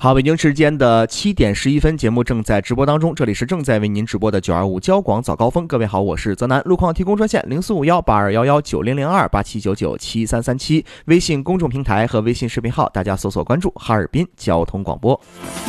好，北京时间的7点11分，节目正在直播当中，这里是正在为您直播的925交广早高峰。各位好，我是泽南，路况提供专线04518211900287997337，微信公众平台和微信视频号，大家搜索关注哈尔滨交通广播。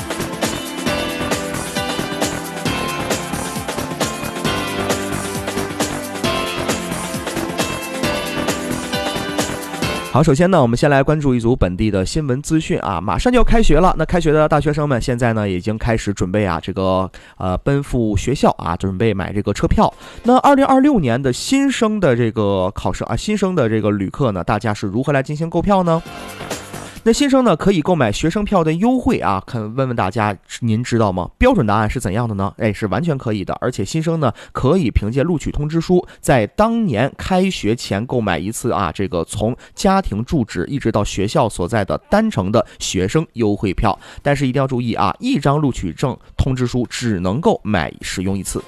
好，首先呢，我们先来关注一组本地的新闻资讯啊，马上就要开学了。那开学的大学生们现在呢，已经开始准备啊，这个奔赴学校啊，准备买这个车票。那2026年的新生的这个考生啊，新生的这个旅客呢，大家是如何来进行购票呢？那新生呢可以购买学生票的优惠啊，问问大家，您知道吗？标准答案是怎样的呢？是完全可以的，而且新生呢可以凭借录取通知书，在当年开学前购买一次啊，这个从家庭住址一直到学校所在的单程的学生优惠票。但是一定要注意啊，一张录取证通知书只能够使用一次。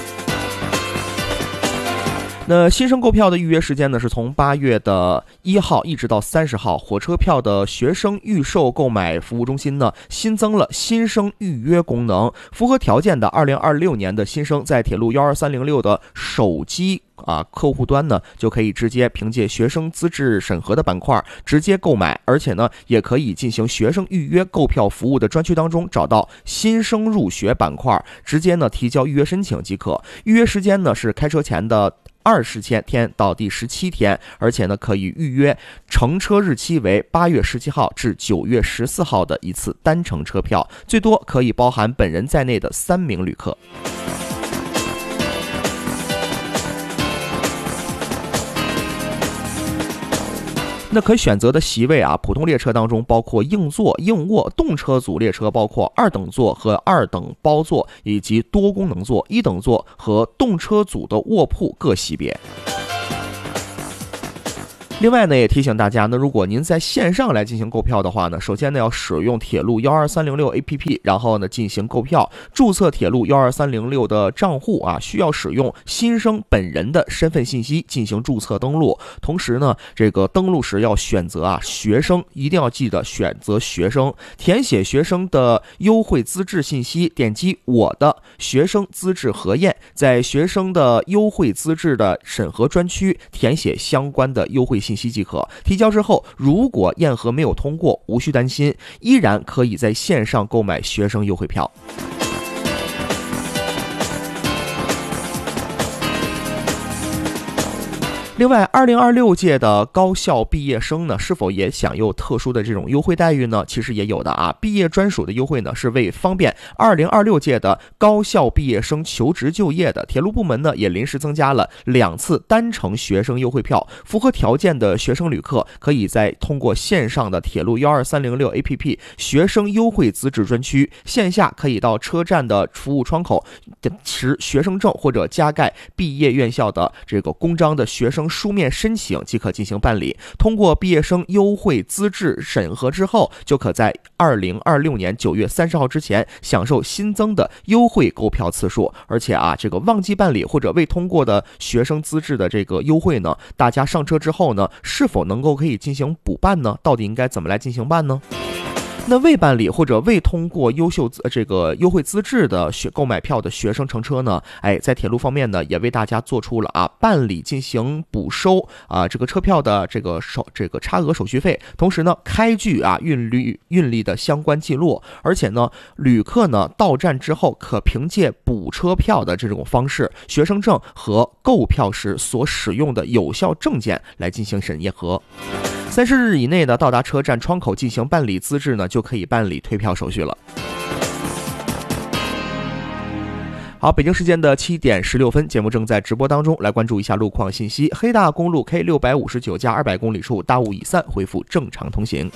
那新生购票的预约时间呢，是从8月的1号一直到30号。火车票的学生预售购买服务中心呢，新增了新生预约功能。符合条件的2026年的新生，在铁路12306的手机客户端呢，就可以直接凭借学生资质审核的板块直接购买，而且呢，也可以进行学生预约购票服务的专区当中找到新生入学板块，直接呢提交预约申请即可。预约时间呢是开车前的20天到第17天，而且呢可以预约乘车日期为8月17号至9月14号的一次单程车票，最多可以包含本人在内的3名旅客。那可选择的席位啊，普通列车当中包括硬座、硬卧，动车组列车包括2等座和2等包座，以及多功能座、1等座和动车组的卧铺各级别。另外呢，也提醒大家呢，如果您在线上来进行购票的话呢，首先呢要使用铁路12306 APP， 然后呢进行购票，注册铁路12306的账户啊，需要使用新生本人的身份信息进行注册登录。同时呢，这个登录时要选择学生，一定要记得选择学生，填写学生的优惠资质信息，点击我的学生资质核验，在学生的优惠资质的审核专区填写相关的优惠信息即可。提交之后，如果验核没有通过，无需担心，依然可以在线上购买学生优惠票。另外，2026届的高校毕业生呢，是否也享有特殊的这种优惠待遇呢？其实也有的啊。毕业专属的优惠呢，是为方便2026届的高校毕业生求职就业的，铁路部门呢也临时增加了2次单程学生优惠票。符合条件的学生旅客，可以在通过线上的铁路12306 APP 学生优惠资质专区，线下可以到车站的服务窗口持学生证或者加盖毕业院校的这个公章的学生书面申请即可进行办理。通过毕业生优惠资质审核之后，就可在2026年9月30号之前享受新增的优惠购票次数。而且这个忘记办理或者未通过的学生资质的这个优惠呢，大家上车之后呢，是否能够可以进行补办呢？到底应该怎么来进行办呢？那未办理或者未通过这个优惠资质的购买票的学生乘车呢，在铁路方面呢，也为大家做出了办理进行补收这个车票的这个差额手续费，同时呢开具运力的相关记录。而且呢，旅客呢到站之后，可凭借补车票的这种方式，学生证和购票时所使用的有效证件来进行审核。30日以内的到达车站窗口进行办理资质呢，就可以办理退票手续了。好，北京时间的7点16分，节目正在直播当中，来关注一下路况信息。黑大公路 K659+200公里处大雾已散，恢复正常通行。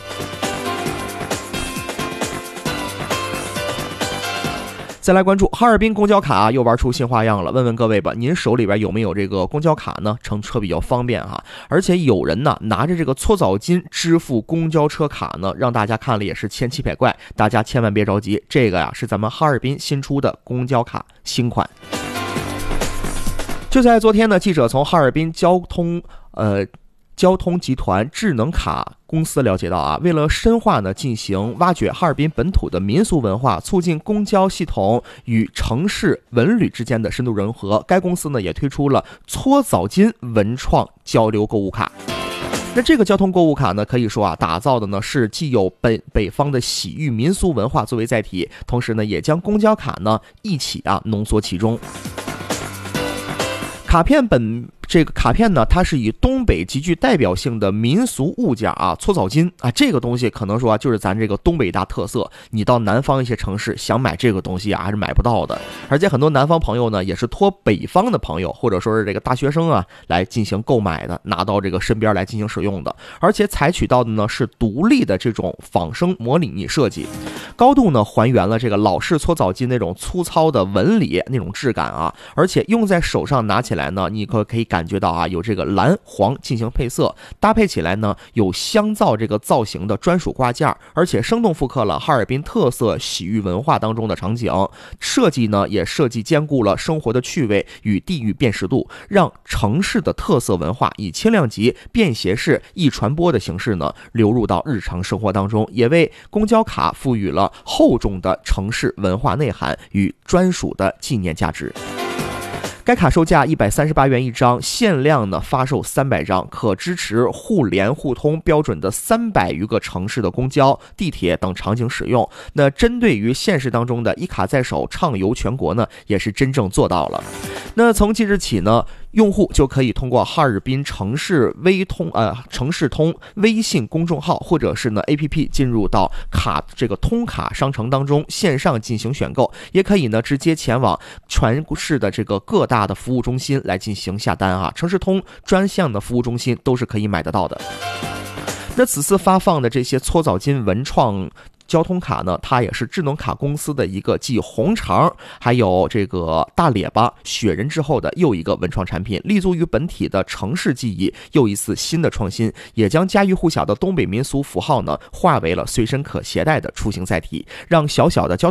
再来关注哈尔滨公交卡又玩出新花样了，问问各位吧，您手里边有没有这个公交卡呢？乘车比较方便哈，而且有人呢拿着这个搓澡巾支付公交车卡呢，让大家看了也是千奇百怪。大家千万别着急，这个是咱们哈尔滨新出的公交卡新款。就在昨天呢，记者从哈尔滨交通交通集团智能卡公司了解到啊，为了深化呢进行挖掘哈尔滨本土的民俗文化，促进公交系统与城市文旅之间的深度融合，该公司呢也推出了搓澡巾文创交流购物卡。那这个交通购物卡呢，可以说啊，打造的呢是既有北方的洗浴民俗文化作为载体，同时呢也将公交卡呢一起浓缩其中。这个卡片呢，它是以东北极具代表性的民俗物件搓澡巾这个东西可能说就是咱这个东北大特色，你到南方一些城市想买这个东西还是买不到的。而且很多南方朋友呢，也是托北方的朋友或者说是这个大学生来进行购买的，拿到这个身边来进行使用的。而且采取到的呢是独立的这种仿生模拟设计，高度呢还原了这个老式搓澡巾那种粗糙的纹理那种质感而且用在手上拿起来呢，你可以感觉到有这个蓝黄进行配色，搭配起来呢有香皂这个造型的专属挂件，而且生动复刻了哈尔滨特色洗浴文化当中的场景，设计呢也兼顾了生活的趣味与地域辨识度，让城市的特色文化以轻量级、便携式、易传播的形式呢流入到日常生活当中，也为公交卡赋予了厚重的城市文化内涵与专属的纪念价值。该卡售价138元一张，限量呢发售300张，可支持互联互通标准的300余个城市的公交、地铁等场景使用。那针对于现实当中的一卡在手畅游全国呢，也是真正做到了。那从即日起呢，用户就可以通过哈尔滨城市通微信公众号或者是呢 APP 进入到这个通卡商城当中线上进行选购，也可以呢直接前往全市的这个各大的服务中心来进行下单城市通专项的服务中心都是可以买得到的。那此次发放的这些搓澡巾文创交通卡呢，它也是智能卡公司的一个继红肠还有这个大列巴、雪人之后的又一个文创产品，立足于本体的城市记忆，又一次新的创新，也将家喻户晓的东北民俗符号呢化为了随身可携带的出行载体，让小小的交通